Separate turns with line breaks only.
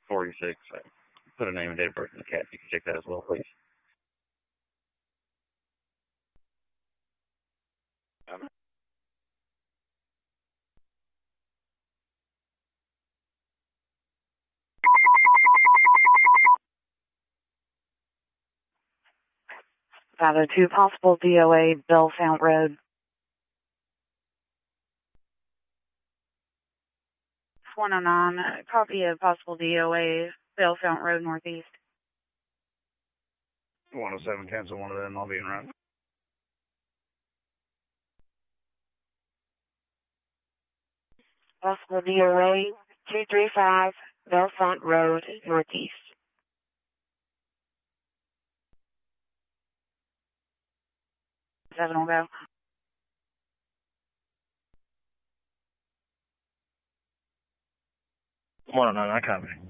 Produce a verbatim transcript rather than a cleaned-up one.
forty-six. I put a name and date of birth in the cat. You can check that as well, please. Um,
five oh two, possible D O A, Bellefonte Road. one oh nine, copy of possible D O A, Bellefonte Road, Northeast.
one oh seven, cancel one of them. I'll be in route.
Possible D O A, two three five, Bellefonte Road, Northeast. Seven will go.
one oh nine, I copy.